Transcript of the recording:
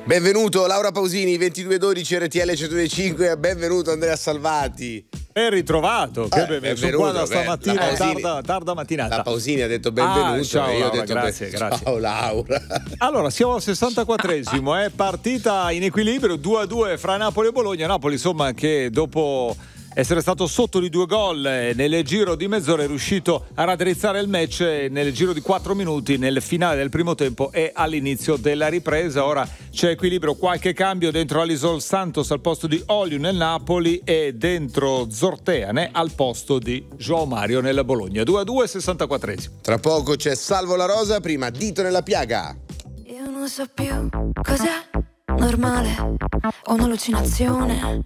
Benvenuto Laura Pausini, 2212 RTL 105, benvenuto Andrea Salvati. Ben ritrovato, che sono qua da stamattina, tarda mattinata. La Pausini ha detto benvenuto. Ciao, io Laura, ho detto grazie. Ciao Laura. Allora, siamo al 64esimo, è partita in equilibrio 2-2 fra Napoli e Bologna. Napoli, insomma, che dopo essere stato sotto di 2 gol nel giro di mezz'ora è riuscito a raddrizzare il match nel giro di 4 minuti nel finale del primo tempo e all'inizio della ripresa. Ora c'è equilibrio, qualche cambio dentro Alisson Santos al posto di Oliu nel Napoli e dentro Zorteane al posto di João Mario nella Bologna. 2-2, 64esimo. Tra poco c'è Salvo La Rosa, prima Dito nella piaga. Io non so più cos'è normale o un'allucinazione.